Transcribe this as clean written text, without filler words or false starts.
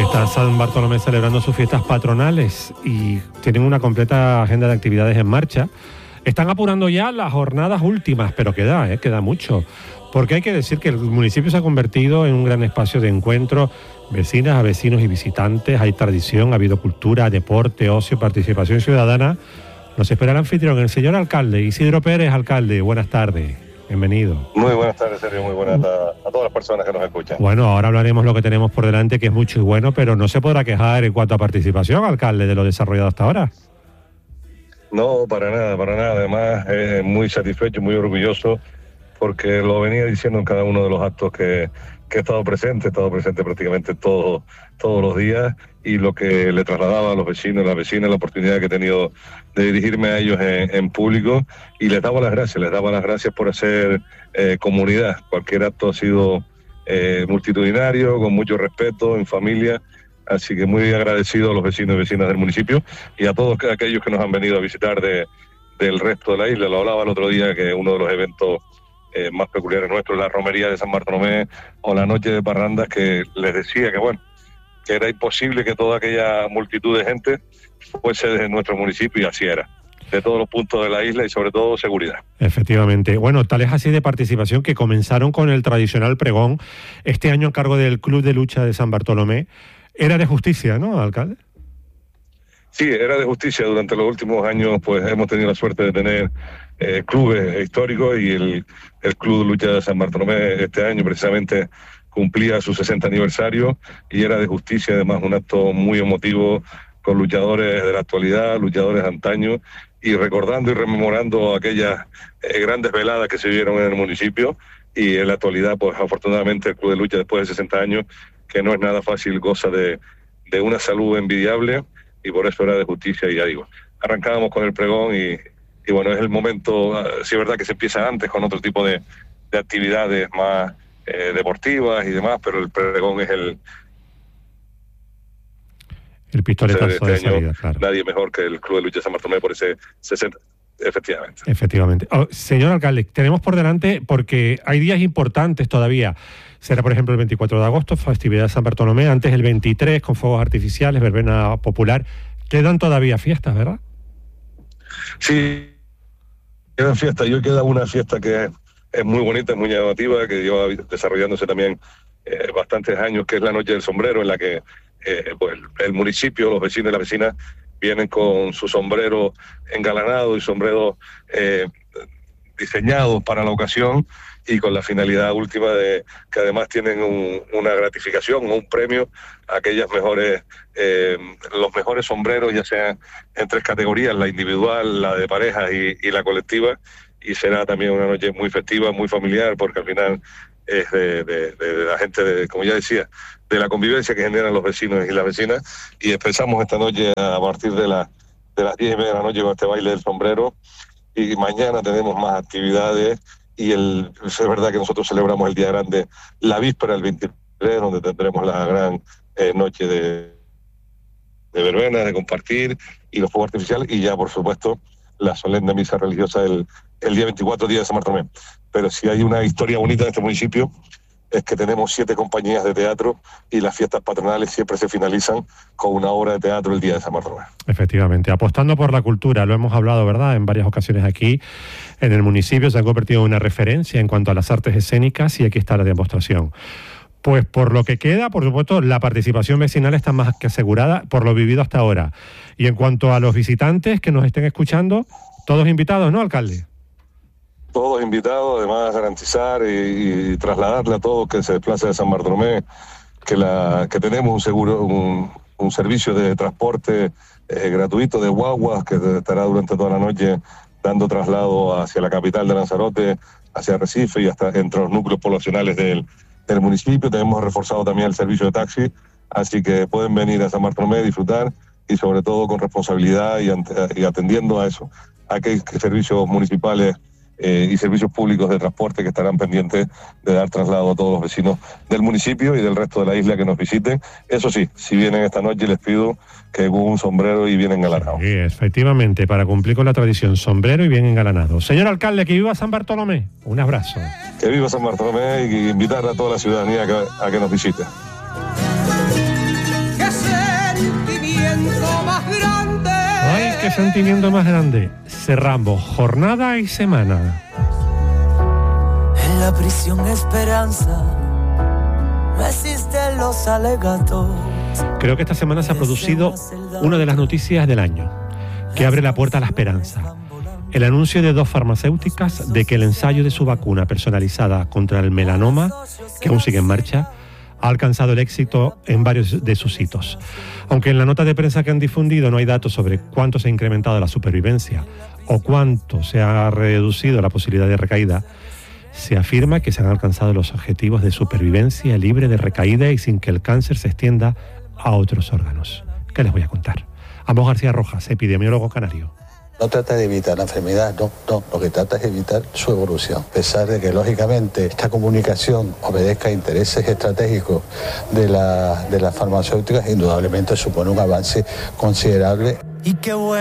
Está San Bartolomé celebrando sus fiestas patronales y tienen una completa agenda de actividades en marcha. Están apurando ya las jornadas últimas, pero queda mucho. Porque hay que decir que el municipio se ha convertido en un gran espacio de encuentro, vecinas a vecinos y visitantes. Hay tradición, ha habido cultura, deporte, ocio, participación ciudadana. Nos espera el anfitrión, el señor alcalde, Isidro Pérez, alcalde. Buenas tardes, bienvenido. Muy buenas tardes, Sergio, muy buenas a todas las personas que nos escuchan. Bueno, ahora hablaremos lo que tenemos por delante, que es mucho y bueno, pero no se podrá quejar en cuanto a participación, alcalde, de lo desarrollado hasta ahora. No, para nada. Además, muy satisfecho, muy orgulloso, porque lo venía diciendo en cada uno de los actos que he estado presente prácticamente todos los días, y lo que le trasladaba a los vecinos, las vecinas, la oportunidad que he tenido de dirigirme a ellos en público, y les daba las gracias por hacer comunidad. Cualquier acto ha sido multitudinario, con mucho respeto, en familia. Así que muy agradecido a los vecinos y vecinas del municipio y a todos aquellos que nos han venido a visitar del resto de la isla. Lo hablaba el otro día, que uno de los eventos más peculiares nuestros, la romería de San Bartolomé o la noche de parrandas, que les decía que era imposible que toda aquella multitud de gente fuese de nuestro municipio, y así era, de todos los puntos de la isla, y sobre todo seguridad. Efectivamente. Bueno, tal es así de participación que comenzaron con el tradicional pregón este año a cargo del Club de Lucha de San Bartolomé. Era de justicia, ¿no, alcalde? Sí, era de justicia. Durante los últimos años pues hemos tenido la suerte de tener clubes históricos, y el Club de Lucha de San Bartolomé este año precisamente cumplía su 60 aniversario, y era de justicia, además un acto muy emotivo con luchadores de la actualidad, luchadores de antaño, y recordando y rememorando aquellas grandes veladas que se vieron en el municipio. Y en la actualidad, pues afortunadamente el Club de Lucha, después de 60 años, que no es nada fácil, goza de una salud envidiable, y por eso era de justicia. Y ya digo, arrancábamos con el pregón y bueno, es el momento. Sí, es verdad que se empieza antes con otro tipo de actividades más deportivas y demás, pero el pregón es el pistoletazo de salida, claro. Nadie mejor que el Club de Lucha de San Bartolomé por ese 60. Efectivamente. Señor alcalde, tenemos por delante, porque hay días importantes todavía. Será, por ejemplo, el 24 de agosto, festividad de San Bartolomé, antes el 23, con fuegos artificiales, verbena popular. Quedan todavía fiestas, ¿verdad? Sí, quedan fiestas. Y hoy queda una fiesta que es muy bonita, es muy llamativa, que lleva desarrollándose también bastantes años, que es la Noche del Sombrero, en la que pues el municipio, los vecinos y las vecinas vienen con su sombrero engalanado y sombreros diseñados para la ocasión, y con la finalidad última de que además tienen una gratificación o un premio a aquellas los mejores sombreros, ya sean en 3 categorías: la individual, la de parejas y la colectiva. Y será también una noche muy festiva, muy familiar, porque al final es de la gente, como ya decía, de la convivencia que generan los vecinos y las vecinas. Y empezamos esta noche a partir de las 10:30 de la noche con este baile del sombrero, y mañana tenemos más actividades. Y es verdad que nosotros celebramos el día grande la víspera, el 23, donde tendremos la gran noche de verbena, de compartir, y los fuegos artificiales, y ya por supuesto la solemne misa religiosa el día 24, día de San Bartolomé. Pero si hay una historia bonita en este municipio, es que tenemos 7 compañías de teatro, y las fiestas patronales siempre se finalizan con una obra de teatro el día de San Bartolomé. Efectivamente, apostando por la cultura, lo hemos hablado, ¿verdad?, en varias ocasiones aquí. En el municipio se ha convertido en una referencia en cuanto a las artes escénicas, y aquí está la demostración. Pues por lo que queda, por supuesto, la participación vecinal está más que asegurada por lo vivido hasta ahora. Y en cuanto a los visitantes que nos estén escuchando, todos invitados, ¿no, alcalde? Todos invitados, además garantizar y trasladarle a todos que se desplacen de San Bartolomé, que tenemos un servicio de transporte gratuito de guaguas, que estará durante toda la noche dando traslado hacia la capital de Lanzarote, hacia Arrecife y hasta entre los núcleos poblacionales del municipio. Tenemos reforzado también el servicio de taxi, así que pueden venir a San Bartolomé, disfrutar, y sobre todo con responsabilidad y atendiendo a eso, a aquellos servicios municipales y servicios públicos de transporte que estarán pendientes de dar traslado a todos los vecinos del municipio y del resto de la isla que nos visiten. Eso sí, si vienen esta noche, les pido que con un sombrero y bien engalanado. Sí, efectivamente, para cumplir con la tradición, sombrero y bien engalanado. Señor alcalde, que viva San Bartolomé. Un abrazo. Que viva San Bartolomé, y invitar a toda la ciudadanía a que nos visite. qué sentimiento más grande. Cerramos jornada y semana. En la prisión Esperanza no existen los alegatos. Creo que esta semana se ha producido una de las noticias del año, que abre la puerta a la esperanza. El anuncio de 2 farmacéuticas de que el ensayo de su vacuna personalizada contra el melanoma, que aún sigue en marcha, ha alcanzado el éxito en varios de sus hitos. Aunque en la nota de prensa que han difundido no hay datos sobre cuánto se ha incrementado la supervivencia o cuánto se ha reducido la posibilidad de recaída, se afirma que se han alcanzado los objetivos de supervivencia libre de recaída y sin que el cáncer se extienda a otros órganos. ¿Qué les voy a contar? Amos García Rojas, epidemiólogo canario. No trata de evitar la enfermedad, no, lo que trata es evitar su evolución. A pesar de que, lógicamente, esta comunicación obedezca a intereses estratégicos de las farmacéuticas, indudablemente supone un avance considerable. Y qué bueno.